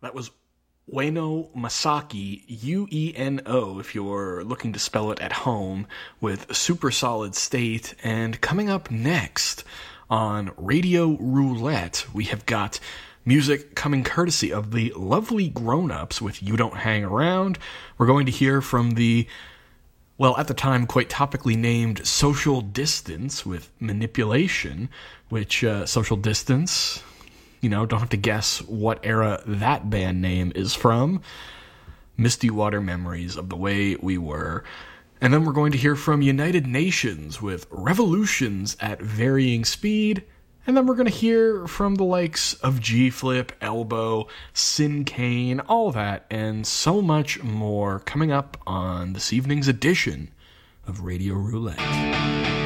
That was Ueno Masaki, Ueno, if you're looking to spell it at home, with Super Solid State. And coming up next on Radio Roulette, we have got music coming courtesy of the lovely Grown Ups with You Don't Hang Around. We're going to hear from the, well, at the time quite topically named Social Distance with Manipulation, which Social Distance, you know, don't have to guess what era that band name is from. Misty Water Memories of the Way We Were. And then we're going to hear from United Nations with Revolutions at Varying Speed. And then we're going to hear from the likes of G-Flip, Elbow, Sin Cane, all that, and so much more coming up on this evening's edition of Radio Roulette.